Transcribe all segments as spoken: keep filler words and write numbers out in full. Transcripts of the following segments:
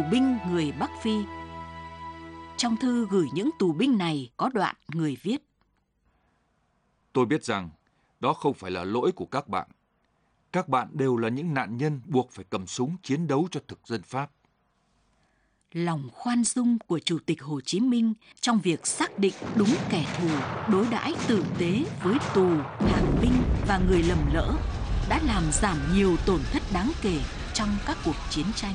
binh người Bắc Phi. Trong thư gửi những tù binh này có đoạn người viết: Tôi biết rằng đó không phải là lỗi của các bạn. Các bạn đều là những nạn nhân buộc phải cầm súng chiến đấu cho thực dân Pháp. Lòng khoan dung của Chủ tịch Hồ Chí Minh trong việc xác định đúng kẻ thù, đối đãi tử tế với tù, hàng binh và người lầm lỡ đã làm giảm nhiều tổn thất đáng kể trong các cuộc chiến tranh.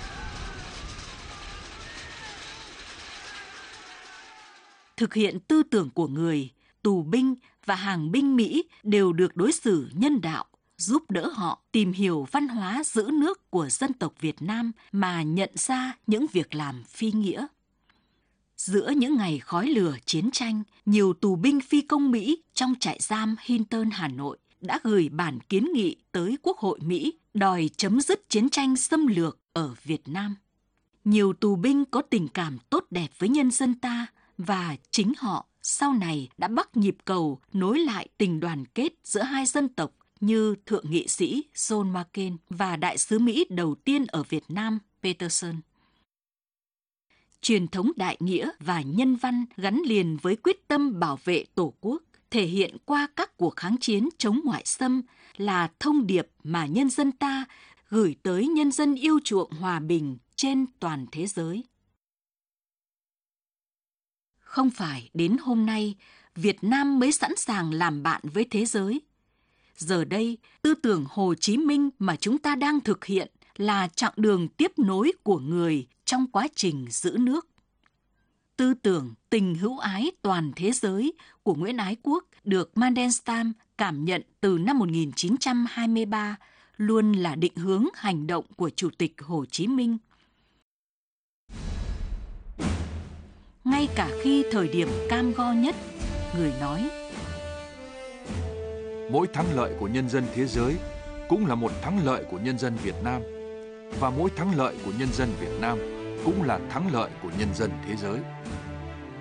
Thực hiện tư tưởng của người, tù binh và hàng binh Mỹ đều được đối xử nhân đạo, giúp đỡ họ tìm hiểu văn hóa giữ nước của dân tộc Việt Nam mà nhận ra những việc làm phi nghĩa. Giữa những ngày khói lửa chiến tranh, nhiều tù binh phi công Mỹ trong trại giam Hinton, Hà Nội đã gửi bản kiến nghị tới Quốc hội Mỹ đòi chấm dứt chiến tranh xâm lược ở Việt Nam. Nhiều tù binh có tình cảm tốt đẹp với nhân dân ta và chính họ sau này đã bắt nhịp cầu nối lại tình đoàn kết giữa hai dân tộc như Thượng nghị sĩ John McCain và Đại sứ Mỹ đầu tiên ở Việt Nam Peterson. Truyền thống đại nghĩa và nhân văn gắn liền với quyết tâm bảo vệ Tổ quốc, thể hiện qua các cuộc kháng chiến chống ngoại xâm là thông điệp mà nhân dân ta gửi tới nhân dân yêu chuộng hòa bình trên toàn thế giới. Không phải đến hôm nay, Việt Nam mới sẵn sàng làm bạn với thế giới. Giờ đây, tư tưởng Hồ Chí Minh mà chúng ta đang thực hiện là chặng đường tiếp nối của người trong quá trình giữ nước. Tư tưởng tình hữu ái toàn thế giới của Nguyễn Ái Quốc được Mandelstam cảm nhận từ năm một nghìn chín trăm hai mươi ba luôn là định hướng hành động của Chủ tịch Hồ Chí Minh. Ngay cả khi thời điểm cam go nhất, người nói: Mỗi thắng lợi của nhân dân thế giới cũng là một thắng lợi của nhân dân Việt Nam, và mỗi thắng lợi của nhân dân Việt Nam cũng là thắng lợi của nhân dân thế giới.